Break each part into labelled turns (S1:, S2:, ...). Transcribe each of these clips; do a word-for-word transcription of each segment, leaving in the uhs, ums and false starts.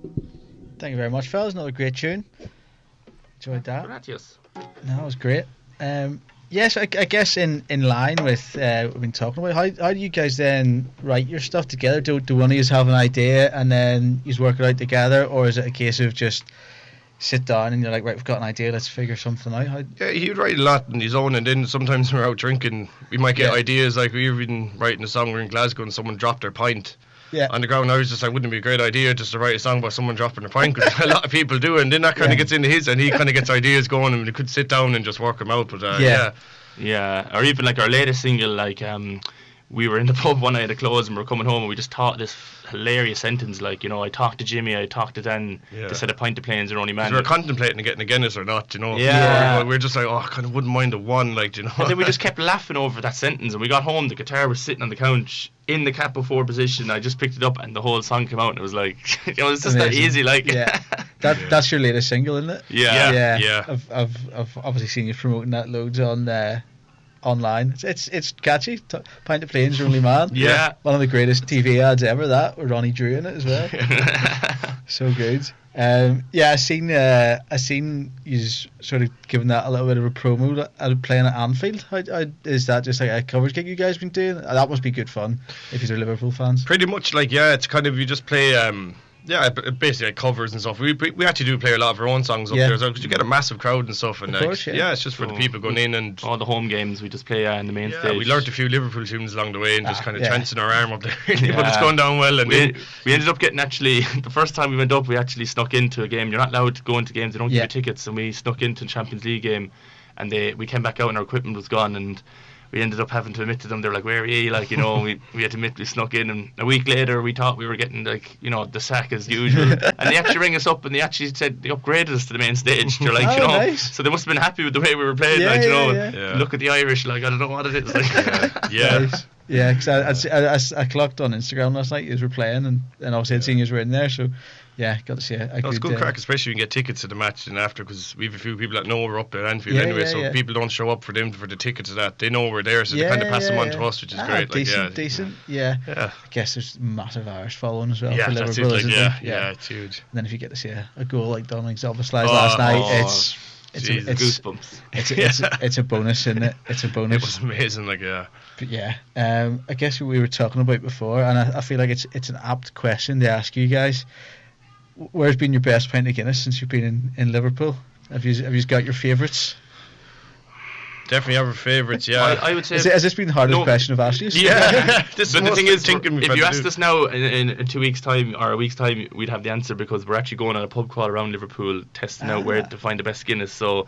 S1: Thank you very much, fellas. Another great tune. Enjoyed that.
S2: Gracias.
S1: No, it was great. Um, yes, I, I guess in, in line with uh, what we've been talking about, how how do you guys then write your stuff together? Do do one of you have an idea and then you work it out together, or is it a case of just sit down and you're like, right, we've got an idea, let's figure something out? How...
S3: Yeah, he'd write a lot on his own, and then sometimes when we're out drinking, we might get
S1: Yeah.
S3: ideas. Like we were been writing a song, we we're in Glasgow, and someone dropped their pint.
S1: Yeah.
S3: On the ground, I was just like, wouldn't it be a great idea just to write a song about someone dropping a pint? Because a lot of people do, and then that kind of
S1: Yeah.
S3: gets into his, and he kind of gets ideas going, and we could sit down and just work them out. But uh,
S1: Yeah.
S3: yeah.
S2: Yeah, or even like our latest single, like um, we were in the pub one night at close and we were coming home and we just thought this hilarious sentence, like, you know, I talked to Jimmy, I talked to Dan,
S3: Yeah.
S2: they said a pint of planes are only man.
S3: We were contemplating getting a Guinness or not, you know.
S2: Yeah.
S3: We were just like, oh, I kind of wouldn't mind a one, like, you know.
S2: And then we just kept laughing over that sentence, and we got home, the guitar was sitting on the couch in the cap before position. I just picked it up and the whole song came out and it was like, you know, it's just that
S1: Amazing.
S2: easy, like.
S1: Yeah. That
S3: Yeah.
S1: that's your latest single, isn't it?
S2: Yeah.
S3: Yeah. yeah.
S1: I've, I've I've obviously seen you promoting that loads on uh, online. It's it's, it's catchy. T- Pint of Planes, Your Only Man.
S2: Yeah.
S1: One of the greatest T V ads ever. That with Ronnie Drew in it as well. So good. Um, yeah, I seen uh, I seen you sort of giving that a little bit of a promo. Uh, playing at Anfield. How, how, is that just like a covers gig you guys been doing? Uh, That must be good fun if you're Liverpool fans.
S3: Pretty much, like, yeah, it's kind of, you just play, um, yeah, b- basically like covers and stuff. We we we actually do play a lot of our own songs up
S1: Yeah.
S3: there as well, because you get a massive crowd and stuff. And
S1: Of
S3: like,
S1: course, yeah.
S3: yeah, it's just for the
S2: So,
S3: people going in, and
S2: All the home games we just play uh, in the main
S3: yeah,
S2: stage.
S3: we learnt a few Liverpool tunes along the way and just
S1: Ah,
S3: kind of
S1: yeah.
S3: chancing our arm up there. But it's
S2: Yeah.
S3: going down well. And
S2: we,
S3: then,
S2: we ended up getting actually the first time we went up, we actually snuck into a game. You're not allowed to go into games; they don't
S1: Yeah.
S2: give you tickets. And we snuck into the Champions League game, and they we came back out and our equipment was gone, and we ended up having to admit to them. They're like, "Where are you?" Like, you know, we we had to admit we snuck in, and a week later we thought we were getting, like, you know, the sack as usual, and they actually rang us up and they actually said they upgraded us to the main stage. They're like,
S1: Oh,
S2: you know,
S1: nice.
S2: so they must have been happy with the way we were playing.
S1: Yeah,
S2: like, you
S1: yeah,
S2: know,
S1: yeah.
S3: Yeah.
S2: look at the Irish, like, I don't know what it is. Like,
S3: yeah.
S1: Nice. Yeah, because I, I, I, I clocked on Instagram last night. You were playing, and, and obviously I'd seen you were in there. So yeah, got to see it. I
S3: No, it's
S1: could,
S3: good
S1: uh,
S3: crack, especially when you get tickets to the match and after, because we have a few people that know we're up at Anfield
S1: Yeah,
S3: anyway,
S1: yeah,
S3: so
S1: yeah.
S3: if people don't show up for them for the tickets to that, they know we're there, so
S1: yeah,
S3: they kind of pass
S1: yeah,
S3: them on
S1: yeah.
S3: to us, which is
S1: Ah,
S3: great. Like,
S1: Decent,
S3: yeah,
S1: decent. Yeah.
S3: yeah,
S1: I guess there's massive Irish following as well
S3: yeah,
S1: for
S3: that's it.
S1: Liverpool,
S3: Like,
S1: isn't
S3: yeah,
S1: there?
S3: yeah, it's huge.
S1: And then if you get to see a, a goal like Dominic Zoboslai
S3: Oh,
S1: last night,
S2: oh,
S1: it's it's a,
S3: Jesus.
S1: it's,
S2: goosebumps.
S1: it's, a, it's, a, it's a bonus, isn't it? It's a
S3: It
S1: bonus.
S3: was amazing. Like, yeah,
S1: But yeah, um, I guess what we were talking about before, and I, I feel like it's it's an apt question to ask you guys. Where's been your best pint of Guinness since you've been in, in Liverpool? Have you have you got your favourites?
S3: definitely have our favourites. Yeah,
S2: I, I would say.
S1: Is it, has this been the hardest
S2: No.
S1: question I've asked you?
S3: yeah. This
S2: But the
S3: most
S2: thing is,
S3: thinking we've
S2: if
S3: had
S2: you
S3: to
S2: asked
S3: do.
S2: us now in, in, in two weeks' time or a week's time, we'd have the answer, because we're actually going on a pub crawl around Liverpool, testing out where
S1: Ah.
S2: to find the best Guinness. So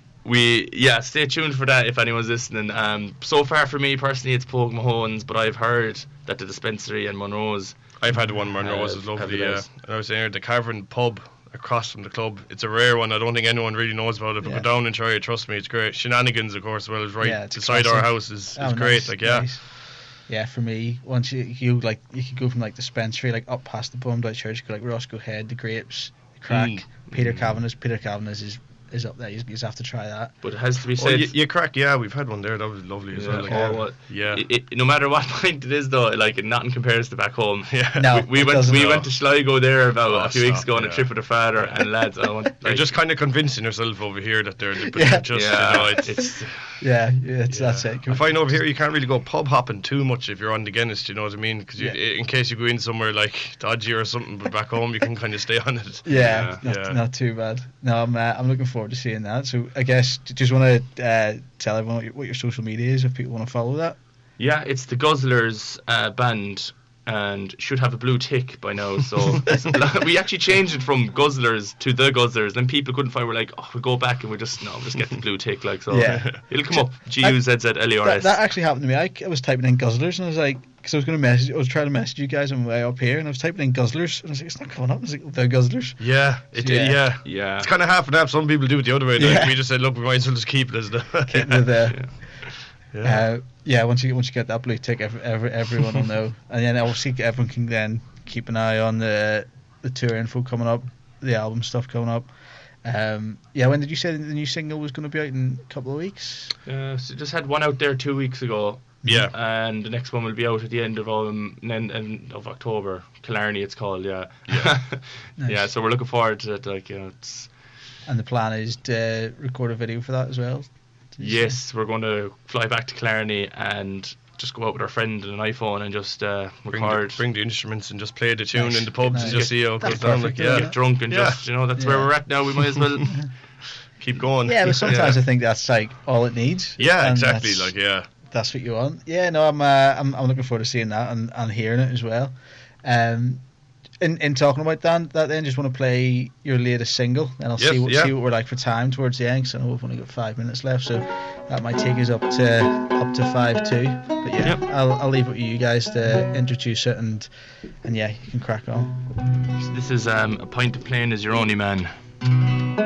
S2: we, yeah, stay tuned for that if anyone's listening. Um, so far for me personally, it's Pogue Mahone's, but I've heard that the dispensary and Monroe's.
S3: I've had one. Monroe
S2: Uh,
S3: was
S2: have
S3: lovely.
S2: the
S3: Yeah,
S2: best.
S3: and I was saying the Cavern pub across from the club. It's a rare one. I don't think anyone really knows about it. But
S1: Yeah.
S3: go down and try it. Trust me, it's great. Shenanigans, of course, as well, is right
S1: Yeah, it's a
S3: beside our
S1: classic.
S3: house. is, is
S1: Oh,
S3: great.
S1: nice,
S3: Like, yeah.
S1: nice. Yeah, for me, once you you like you could go from like dispensary like up past the Bumdite Church, go like Roscoe Head, the Grapes, the Crack,
S2: Mm.
S1: Peter
S2: Mm.
S1: Kavanagh's. Peter Kavanagh's is is up there. You just have to try that.
S2: But it has to be
S3: Oh,
S2: said.
S3: you, you crack. Yeah, we've had one there. That was lovely as
S2: Yeah,
S3: well. Like,
S2: oh,
S3: yeah.
S2: what-
S3: yeah.
S2: It, it, no matter what pint it is, though, like, nothing compares to back home.
S3: Yeah.
S1: No,
S2: we, we
S1: it
S2: went
S1: doesn't.
S2: we
S3: No.
S2: went to Sligo there about
S3: Oh,
S2: a few weeks
S3: stop,
S2: ago on a
S3: yeah.
S2: trip with a father, and lads, I want,
S3: You're
S2: like,
S3: just kind of convincing yourself over here that they're the
S1: Yeah.
S3: just
S2: yeah,
S3: you know, it's,
S2: it's
S1: Yeah, yeah, it's, that's
S3: yeah.
S1: it.
S3: I find over here you can't really go pub hopping too much if you're on the Guinness. Do you know what I mean? Because
S1: Yeah.
S3: in case you go in somewhere like dodgy or something, but back home you can kind of stay on it.
S1: Yeah,
S3: Yeah,
S1: not,
S3: yeah.
S1: not too bad. No, I'm uh, I'm looking forward to seeing that. So I guess d- just want to uh, tell everyone what your, what your social media is if people want to follow that.
S2: yeah, it's the Guzzlers uh, band, and should have a blue tick by now. So it's a lot- we actually changed it from Guzzlers to the Guzzlers. Then people couldn't find. We're like, oh, we go back and we just no, just get the blue tick. Like, so
S1: Yeah.
S2: it'll come up. G U Z Z L E R
S1: That,
S2: S.
S1: that actually happened to me. I, I was typing in Guzzlers and I was like, because I was going to message, I was trying to message you guys on my way up here, and I was typing in Guzzlers and I was like, it's not coming up. I was like, they're Guzzlers.
S3: Yeah, it,
S1: Yeah.
S3: yeah,
S2: Yeah.
S3: It's kind of half and half. Some people do it the other way. Like,
S1: Yeah.
S3: we just said, look, we might as well just keep it as the.
S1: Keep with the,
S2: Yeah.
S3: yeah.
S1: Uh, yeah, once you once you get that blue tick, every, every, everyone will know, and then obviously everyone can then keep an eye on the the tour info coming up, the album stuff coming up. Um, yeah, when did you say the new single was going to be out in a couple of weeks?
S2: Uh, so just had one out there two weeks ago,
S3: Yeah.
S2: And the next one will be out at the end of um end, end of October. Killarney, it's called. Yeah.
S3: Yeah.
S1: Nice.
S2: Yeah. So we're looking forward to it. Like, you know, it's.
S1: And the plan is to record a video for that as well.
S2: Yes, we're going to fly back to Killarney and just go out with our friend and an iPhone and just uh,
S3: Bring
S2: record.
S3: the, bring the instruments and just play the tune
S1: Nice.
S3: in the pubs
S1: Nice.
S3: and just see how it
S1: That's
S3: goes down.
S1: perfect,
S3: Like, yeah.
S2: Get drunk and
S3: Yeah.
S2: just, you know, that's
S1: Yeah.
S2: where we're at now. We might as well.
S3: Keep going.
S1: Yeah, but sometimes I think that's like all it needs.
S3: Yeah,
S1: And
S3: exactly.
S1: that's-
S3: Like, yeah.
S1: That's what you want. Yeah, no, I'm uh, I'm I'm looking forward to seeing that and, and hearing it as well. Um, in in talking about that, that then just want to play your latest single, and I'll
S3: Yes,
S1: see what
S3: yeah.
S1: see what we're like for time towards the end. 'Cause I know we've only got five minutes left, so that might take us up to up to five two. But yeah,
S2: Yep.
S1: I'll I'll leave it with you guys to introduce it, and and yeah, you can crack on.
S2: This is um, A Pint of Plain Is Your Only Man.